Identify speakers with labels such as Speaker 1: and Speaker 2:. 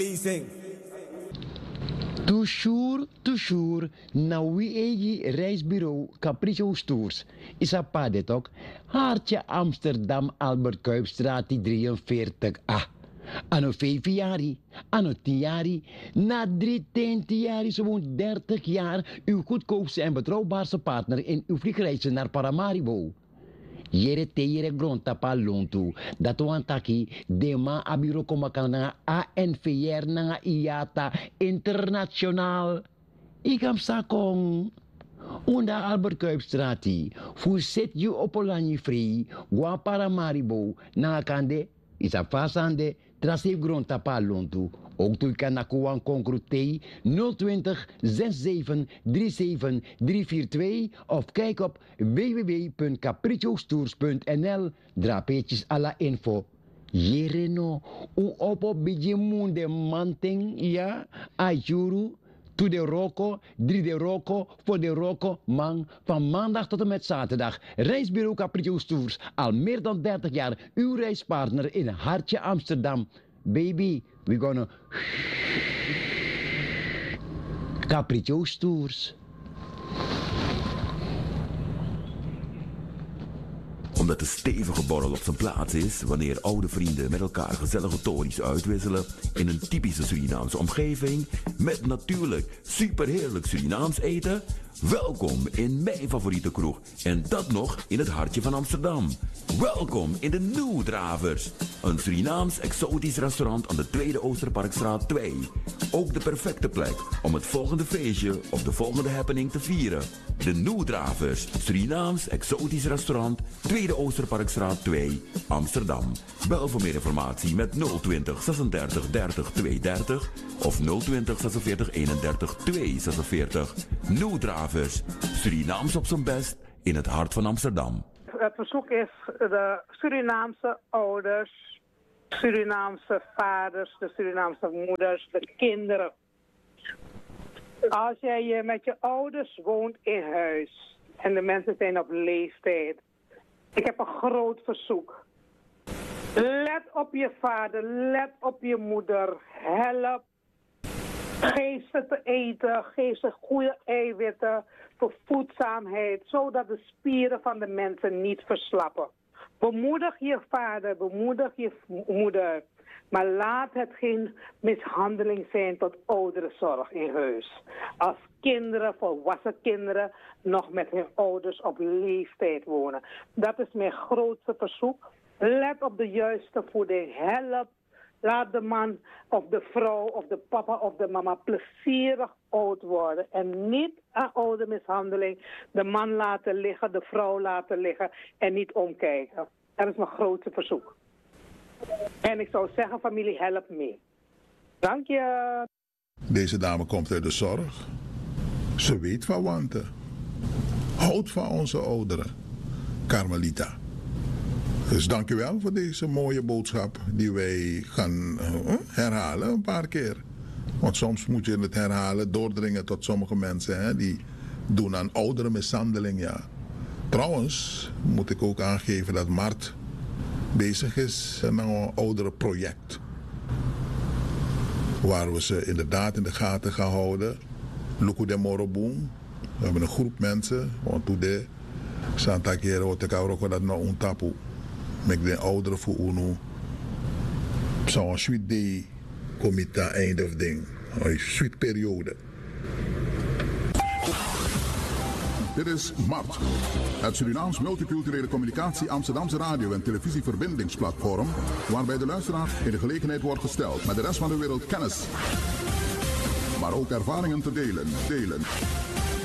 Speaker 1: Toujours, na wie egi reisbureau Capriccio Tours. Is a padet ook. Hartje Amsterdam, Albert Kuipstraat, 43A. Anno 5 jaar, anno 10 jaar, na 10 jaar, zo'n 30 jaar, uw goedkoopste en betrouwbaarste partner in uw vliegreizen naar Paramaribo. Jere te grond tapa lontu. Dat wantaki de ma abiro komakana ANVR na IATA internationaal. Ik am sakong. Unda Albert Kuipstrati. Fu set you opolani free. Gua Paramaribo. Na kande. Isa fasande. Trasif grond tapa lontu. Ook tu kan nakuan concrutei 020 67 37 342 of kijk op www.capricciostours.nl. Drapeetjes à la info. Jereno, u op biji munde manting, ja, ajuru, to de roko, 3 de roko, voor de roko, man, van maandag tot en met zaterdag. Reisbureau Capriccio Tours, al meer dan 30 jaar, uw reispartner in Hartje Amsterdam. Baby, we gonna Capriccio Tours.
Speaker 2: Omdat de stevige borrel op zijn plaats is wanneer oude vrienden met elkaar gezellige tories uitwisselen in een typische Surinaamse omgeving met natuurlijk superheerlijk Surinaams eten. Welkom in mijn favoriete kroeg en dat nog in het hartje van Amsterdam. Welkom in de New Dravers, een Surinaams exotisch restaurant aan de Tweede Oosterparkstraat 2. Ook de perfecte plek om het volgende feestje of de volgende happening te vieren. De New Dravers, Surinaams exotisch restaurant, Tweede Oosterparkstraat 2, Amsterdam. Bel voor meer informatie met 020 36 30 230 of 020 46 31 246. New Dravers, Surinaams op zijn best in het hart van Amsterdam.
Speaker 3: Het verzoek is de Surinaamse ouders, Surinaamse vaders, de Surinaamse moeders, de kinderen. Als jij met je ouders woont in huis en de mensen zijn op leeftijd, ik heb een groot verzoek. Let op je vader, let op je moeder, help. Geef ze te eten, geef ze goede eiwitten voor voedzaamheid, zodat de spieren van de mensen niet verslappen. Bemoedig je vader, bemoedig je moeder, maar laat het geen mishandeling zijn tot ouderenzorg in huis. Als kinderen, volwassen kinderen, nog met hun ouders op leeftijd wonen. Dat is mijn grootste verzoek. Let op de juiste voeding, help. Laat de man of de vrouw of de papa of de mama plezierig oud worden. En niet aan oudermishandeling de man laten liggen, de vrouw laten liggen en niet omkijken. Dat is mijn grootste verzoek. En ik zou zeggen, familie, help mee. Dank je.
Speaker 4: Deze dame komt uit de zorg. Ze weet van wanten. Houdt van onze ouderen. Carmelita. Dus dank u wel voor deze mooie boodschap die wij gaan herhalen een paar keer. Want soms moet je het herhalen, doordringen tot sommige mensen. Hè, die doen aan oudere mishandeling, ja. Trouwens moet ik ook aangeven dat Mart bezig is met een oudere project. Waar we ze inderdaad in de gaten gaan houden. Luku de Moroboom. We hebben een groep mensen. Want toen de Santa Kero te kauwen dat nou een tapu. Met de ouderen voor UNO. Zo'n sweet day comité eind of ding. Een sweet periode.
Speaker 5: Dit is MART, het Surinaams Multiculturele Communicatie Amsterdamse radio- en televisieverbindingsplatform, waarbij de luisteraar in de gelegenheid wordt gesteld met de rest van de wereld kennis, maar ook ervaringen te delen.